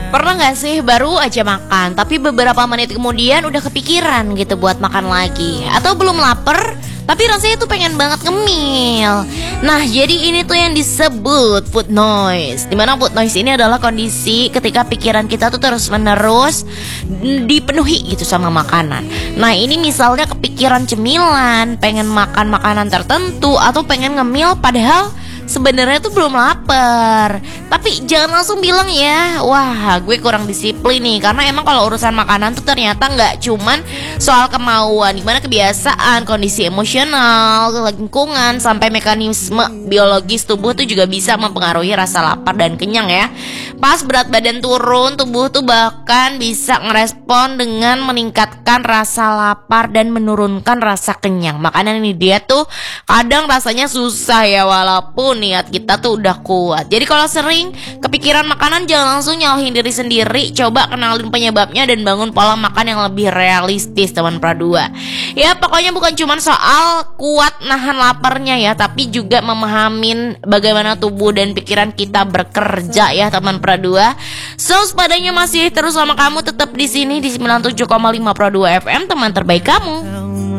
Pernah gak sih baru aja makan tapi beberapa menit kemudian udah kepikiran gitu buat makan lagi? Atau belum lapar tapi rasanya tuh pengen banget ngemil. Nah, jadi ini tuh yang disebut food noise. Dimana food noise ini adalah kondisi ketika pikiran kita tuh terus menerus dipenuhi gitu sama makanan. Nah, ini misalnya kepikiran cemilan, pengen makan makanan tertentu, atau pengen ngemil padahal sebenarnya tuh belum lapar. Tapi jangan langsung bilang ya, wah gue kurang disiplin nih. Karena emang kalau urusan makanan tuh ternyata gak cuman soal kemauan, dimana kebiasaan, kondisi emosional, lingkungan, sampai mekanisme biologis tubuh tuh juga bisa mempengaruhi rasa lapar dan kenyang ya. Pas berat badan turun, tubuh tuh bahkan bisa ngerespon dengan meningkatkan rasa lapar dan menurunkan rasa kenyang. Makanan ini dia tuh kadang rasanya susah ya, walaupun niat kita tuh udah kuat. Jadi kalau sering kepikiran makanan, jangan langsung nyalahin diri sendiri. Coba kenalin penyebabnya dan bangun pola makan yang lebih realistis, teman Pradua. Ya pokoknya bukan cuma soal kuat nahan laparnya ya, tapi juga memahamin bagaimana tubuh dan pikiran kita bekerja ya, teman Pradua. So sepadanya masih terus sama kamu, tetap di sini di 97,5 Pradua FM, teman terbaik kamu.